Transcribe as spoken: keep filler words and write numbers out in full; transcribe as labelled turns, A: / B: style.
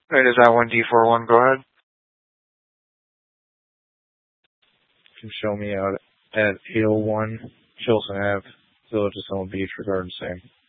A: Alright, is that one D four one? Go ahead.
B: You can show me out at eight oh one Chilson Avenue, Village of Stone Beach, regarding same.